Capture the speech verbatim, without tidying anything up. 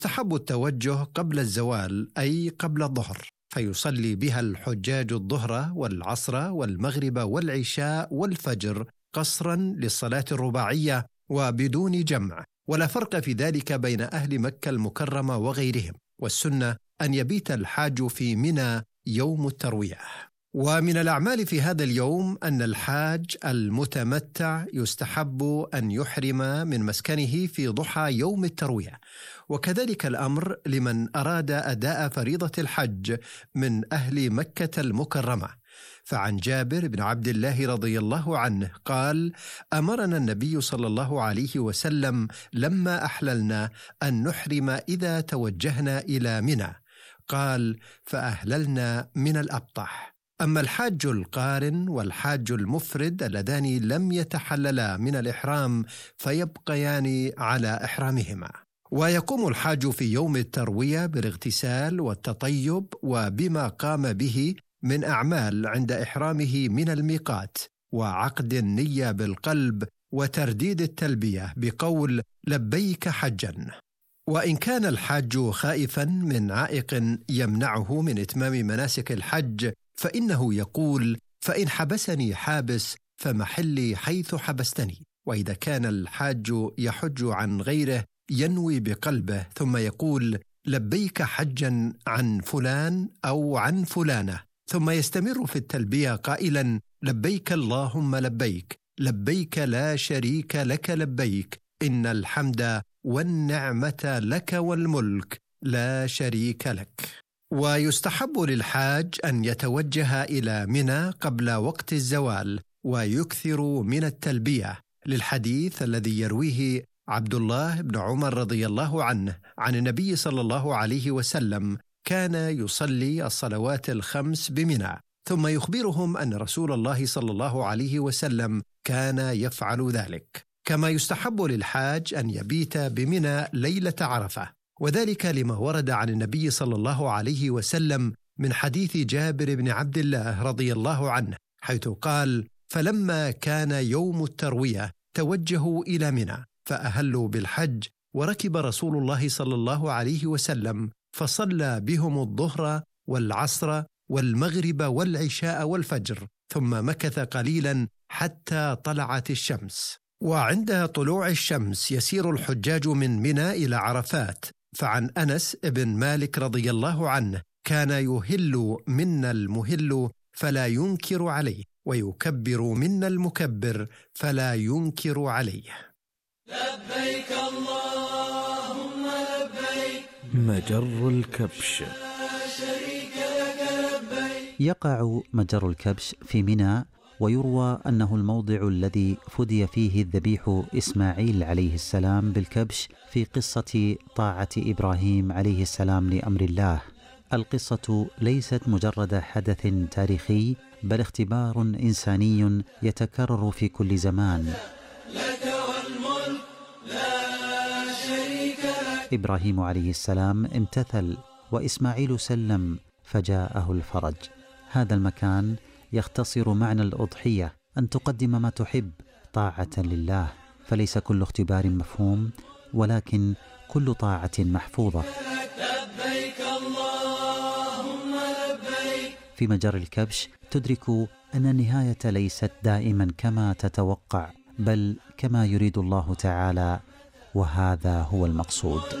ويستحب التوجه قبل الزوال أي قبل الظهر، فيصلي بها الحجاج الظهر والعصر والمغرب والعشاء والفجر قصرا للصلاة الرباعية وبدون جمع، ولا فرق في ذلك بين أهل مكة المكرمة وغيرهم. والسنة أن يبيت الحاج في منى يوم التروية. ومن الأعمال في هذا اليوم أن الحاج المتمتع يستحب أن يحرم من مسكنه في ضحى يوم التروية، وكذلك الأمر لمن أراد أداء فريضة الحج من أهل مكة المكرمة. فعن جابر بن عبد الله رضي الله عنه قال: أمرنا النبي صلى الله عليه وسلم لما أحللنا أن نحرم إذا توجهنا إلى منى، قال: فأهللنا من الأبطح. أما الحاج القارن والحاج المفرد اللذان لم يتحللا من الإحرام فيبقيان على إحرامهما. ويقوم الحاج في يوم التروية بالاغتسال والتطيب وبما قام به من أعمال عند إحرامه من الميقات، وعقد النية بالقلب وترديد التلبية بقول لبيك حجا. وإن كان الحاج خائفا من عائق يمنعه من إتمام مناسك الحج فإنه يقول: فإن حبسني حابس فمحلي حيث حبستني. وإذا كان الحاج يحج عن غيره ينوي بقلبه ثم يقول لبيك حجا عن فلان أو عن فلانة، ثم يستمر في التلبية قائلا لبيك اللهم لبيك، لبيك لا شريك لك لبيك، إن الحمد والنعمة لك والملك لا شريك لك. ويستحب للحاج أن يتوجه إلى منى قبل وقت الزوال ويكثر من التلبية، للحديث الذي يرويه عبد الله بن عمر رضي الله عنه عن النبي صلى الله عليه وسلم كان يصلي الصلوات الخمس بمنى، ثم يخبرهم أن رسول الله صلى الله عليه وسلم كان يفعل ذلك. كما يستحب للحاج أن يبيت بمنى ليلة عرفة، وذلك لما ورد عن النبي صلى الله عليه وسلم من حديث جابر بن عبد الله رضي الله عنه حيث قال: فلما كان يوم التروية توجهوا إلى منى فأهلوا بالحج، وركب رسول الله صلى الله عليه وسلم فصلى بهم الظهر والعصر والمغرب والعشاء والفجر، ثم مكث قليلا حتى طلعت الشمس. وعند طلوع الشمس يسير الحجاج من منى إلى عرفات. فعن أنس بن مالك رضي الله عنه كان يهل منا المهل فلا ينكر عليه، ويكبر منا المكبر فلا ينكر عليه. لبيك اللهم لبيك مجر الكبش. لا شريك لك لبيك. يقع مجر الكبش في منى، ويروى أنه الموضع الذي فدي فيه الذبيح إسماعيل عليه السلام بالكبش في قصة طاعة إبراهيم عليه السلام لأمر الله. القصة ليست مجرد حدث تاريخي، بل اختبار إنساني يتكرر في كل زمان. لك والملك لا شريك لك. إبراهيم عليه السلام امتثل، وإسماعيل سلم، فجاءه الفرج. هذا المكان يختصر معنى الأضحية، أن تقدم ما تحب طاعة لله، فليس كل اختبار مفهوم، ولكن كل طاعة محفوظة. لبيك اللهم لبيك. في مجر الكبش تدرك أن النهاية ليست دائما كما تتوقع، بل كما يريد الله تعالى، وهذا هو المقصود.